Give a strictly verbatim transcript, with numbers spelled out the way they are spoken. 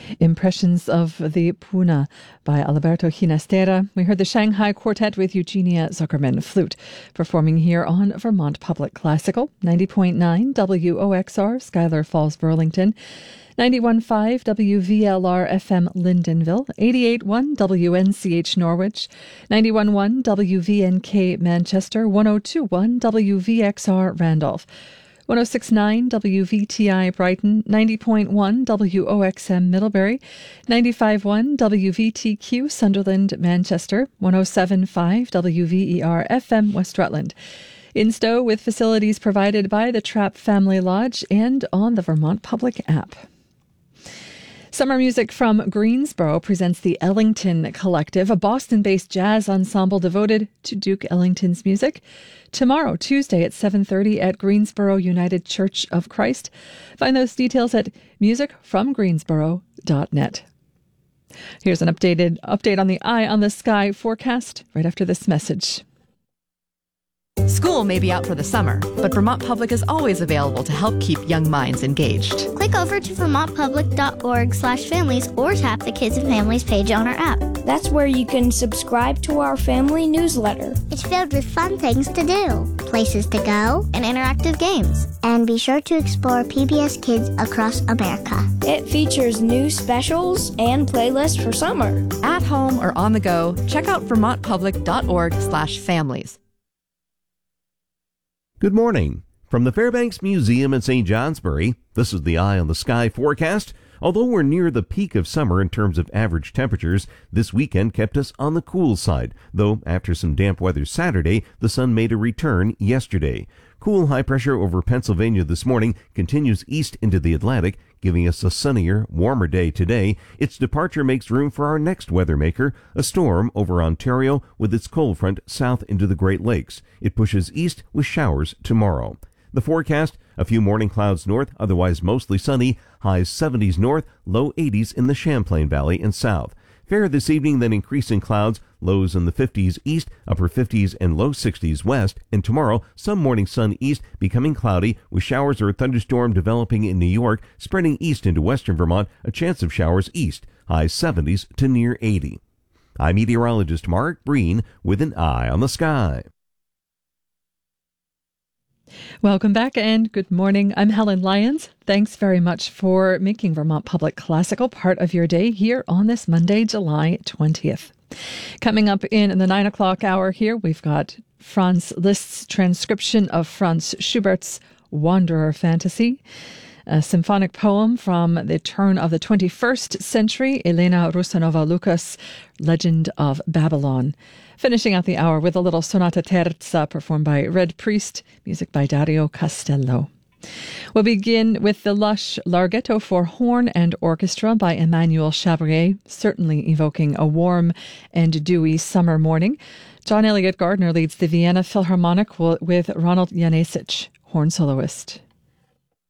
Impressions of the Puna by Alberto Ginastera. We heard the Shanghai Quartet with Eugenia Zuckerman flute, performing here on Vermont Public Classical, ninety point nine W O X R, Schuyler Falls, Burlington, ninety-one point five W V L R F M Lyndonville, eighty-eight point one W N C H Norwich, ninety-one point one W V N K Manchester, one oh two point one W V X R Randolph, one oh six point nine W V T I Brighton, ninety point one W O X M Middlebury, ninety-five point one W V T Q Sunderland Manchester, one oh seven point five W V E R F M West Rutland. In Stowe with facilities provided by the Trapp Family Lodge and on the Vermont Public app. Summer Music from Greensboro presents the Ellington Collective, a Boston-based jazz ensemble devoted to Duke Ellington's music. Tomorrow, Tuesday at seven thirty at Greensboro United Church of Christ. Find those details at music from greensboro dot net. Here's an updated update on the Eye on the Sky forecast right after this message. School may be out for the summer, but Vermont Public is always available to help keep young minds engaged. Click over to vermont public dot org slash families or tap the Kids and Families page on our app. That's where you can subscribe to our family newsletter. It's filled with fun things to do, places to go, and interactive games. And be sure to explore P B S Kids across America. It features new specials and playlists for summer. At home or on the go, check out vermont public dot org slash families. Good morning. From the Fairbanks Museum in Saint Johnsbury, this is the Eye on the Sky forecast. Although we're near the peak of summer in terms of average temperatures, this weekend kept us on the cool side, though after some damp weather Saturday, the sun made a return yesterday. Cool high pressure over Pennsylvania this morning continues east into the Atlantic, giving us a sunnier, warmer day today. Its departure makes room for our next weather maker, a storm over Ontario with its cold front south into the Great Lakes. It pushes east with showers tomorrow. The forecast, a few morning clouds north, otherwise mostly sunny, highs seventies north, low eighties in the Champlain Valley and south. Fair this evening, then increasing clouds, lows in the fifties east, upper fifties and low sixties west, and tomorrow, some morning sun east, becoming cloudy, with showers or a thunderstorm developing in New York, spreading east into western Vermont, a chance of showers east, high seventies to near eighty. I'm meteorologist Mark Breen with an Eye on the Sky. Welcome back and good morning. I'm Helen Lyons. Thanks very much for making Vermont Public Classical part of your day here on this Monday, July twentieth. Coming up in the nine o'clock hour here, we've got Franz Liszt's transcription of Franz Schubert's Wanderer Fantasy, a symphonic poem from the turn of the twenty-first century, Elena Rusanova-Lucas' Legend of Babylon. Finishing out the hour with a little Sonata Terza performed by Red Priest, music by Dario Castello. We'll begin with the lush Larghetto for horn and orchestra by Emmanuel Chabrier, certainly evoking a warm and dewy summer morning. John Elliott Gardner leads the Vienna Philharmonic with Ronald Janesic, horn soloist.